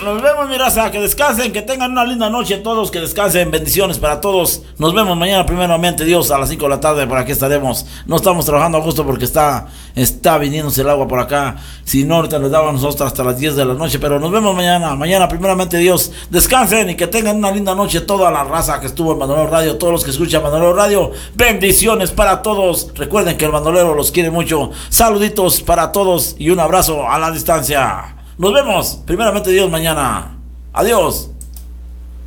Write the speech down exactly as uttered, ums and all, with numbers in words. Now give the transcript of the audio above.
Nos vemos, mi raza, que descansen, que tengan una linda noche todos, que descansen, bendiciones para todos. Nos vemos mañana primeramente Dios a las cinco de la tarde, por aquí estaremos. No estamos trabajando a gusto porque está, está viniéndose el agua por acá. Si no, ahorita les daba a nosotros hasta las diez de la noche, pero nos vemos mañana, mañana primeramente Dios. Descansen y que tengan una linda noche toda la raza que estuvo en Bandolero Radio, todos los que escuchan Bandolero Radio. Bendiciones para todos. Recuerden que el bandolero los quiere mucho. Saluditos para todos y un abrazo a la distancia. Nos vemos, primeramente Dios, mañana. Adiós.